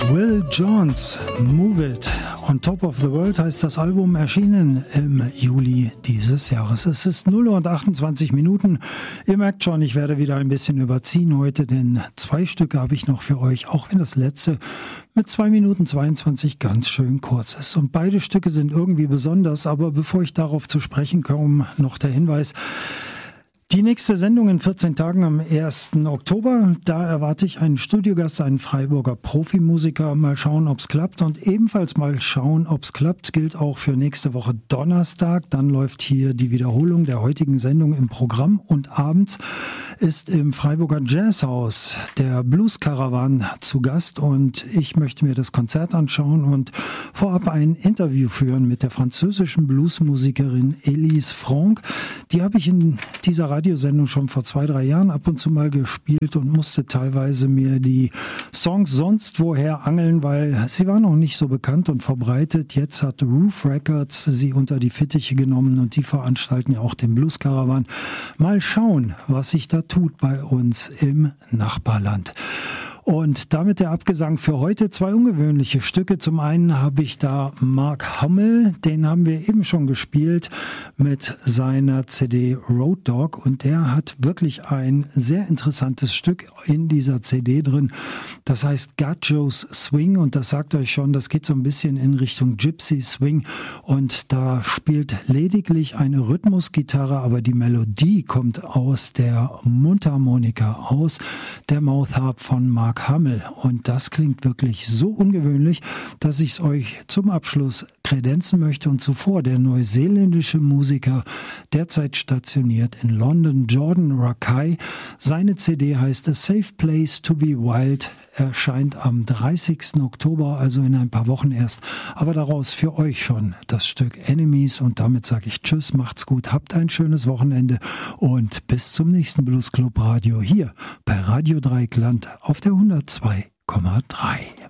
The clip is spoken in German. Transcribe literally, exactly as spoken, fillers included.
Will Jones, Move It. On Top of the World heißt das Album, erschienen im Juli dieses Jahres. Es ist null Uhr und achtundzwanzig Minuten. Ihr merkt schon, ich werde wieder ein bisschen überziehen heute, denn zwei Stücke habe ich noch für euch, auch wenn das letzte mit zwei Minuten zweiundzwanzig ganz schön kurz ist. Und beide Stücke sind irgendwie besonders, aber bevor ich darauf zu sprechen komme, noch der Hinweis: Die nächste Sendung in vierzehn Tagen am ersten Oktober, da erwarte ich einen Studiogast, einen Freiburger Profimusiker. Mal schauen, ob's klappt, und ebenfalls mal schauen, ob's klappt, gilt auch für nächste Woche Donnerstag. Dann läuft hier die Wiederholung der heutigen Sendung im Programm, und abends ist im Freiburger Jazzhaus der Blues Caravan zu Gast, und ich möchte mir das Konzert anschauen und vorab ein Interview führen mit der französischen Bluesmusikerin Elise Franck. Die habe ich in dieser Radiosendung schon vor zwei, drei Jahren ab und zu mal gespielt und musste teilweise mir die Songs sonst woher angeln, weil sie war noch nicht so bekannt und verbreitet. Jetzt hat Roof Records sie unter die Fittiche genommen, und die veranstalten ja auch den Blues Caravan. Mal schauen, was sich da tut bei uns im Nachbarland. Und damit der Abgesang für heute. Zwei ungewöhnliche Stücke. Zum einen habe ich da Mark Hamill, den haben wir eben schon gespielt mit seiner C D Road Dog, und der hat wirklich ein sehr interessantes Stück in dieser C D drin. Das heißt Gajo's Swing, und das sagt euch schon, das geht so ein bisschen in Richtung Gypsy Swing, und da spielt lediglich eine Rhythmusgitarre, aber die Melodie kommt aus der Mundharmonika, aus der Mouth Harp von Mark Hamill, und das klingt wirklich so ungewöhnlich, dass ich es euch zum Abschluss kredenzen möchte. Und zuvor der neuseeländische Musiker, derzeit stationiert in London, Jordan Rakei. Seine C D heißt A Safe Place to be Wild, erscheint am dreißigsten Oktober, also in ein paar Wochen erst. Aber daraus für euch schon das Stück Enemies, und damit sage ich Tschüss, macht's gut, habt ein schönes Wochenende und bis zum nächsten Blues Club Radio hier bei Radio Dreieckland auf der hundertzwei Komma drei.